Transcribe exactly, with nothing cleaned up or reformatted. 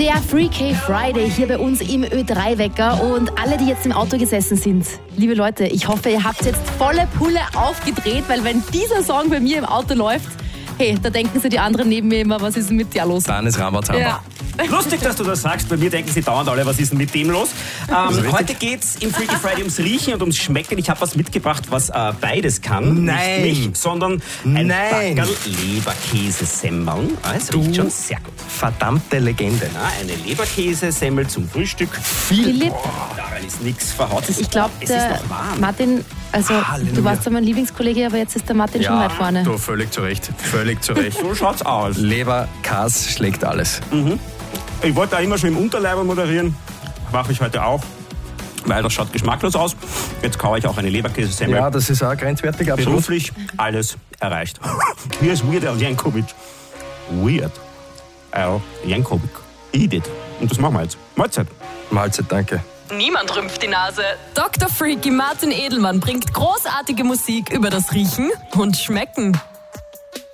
Der Freaky Friday hier bei uns im Ö drei Wecker und alle, die jetzt im Auto gesessen sind, liebe Leute, ich hoffe, ihr habt jetzt volle Pulle aufgedreht, weil wenn dieser Song bei mir im Auto läuft, hey, da denken sich die anderen neben mir immer, was ist denn mit dir los? Dann ist Rambazamba. Ja. Lustig, dass du das sagst. Bei mir denken sie dauernd alle, was ist denn mit dem los? Ähm, heute geht's im Freaky Friday ums Riechen und ums Schmecken. Ich habe was mitgebracht, was äh, beides kann. Nein. Nicht mich, sondern ein Nein. Backerl Leberkäsesemmeln. Ah, es riecht schon sehr gut. Verdammte Legende. Na, eine Leberkäsesemmel zum Frühstück. Philipp, Daran ist nichts verhaut. Es ich glaube, es ist der noch warm. Martin, also Halleluja. du warst ja mein Lieblingskollege, aber jetzt ist der Martin schon weit vorne. du, völlig zu Recht. Völlig zu Recht. So schaut's aus. Leber, Kass schlägt alles. Ich wollte da immer schon im Unterleib moderieren. Mache ich heute auch, weil das schaut geschmacklos aus. Jetzt kaufe ich auch eine Leberkäsesemmel. Ja, das ist auch grenzwertig, absolut. Beruflich alles erreicht. Hier ist Weird Al Yankovic. Weird Al Yankovic. Eat it. Und das machen wir jetzt. Mahlzeit. Mahlzeit, danke. Niemand rümpft die Nase. Doktor Freaky Martin Edelmann bringt großartige Musik über das Riechen und Schmecken.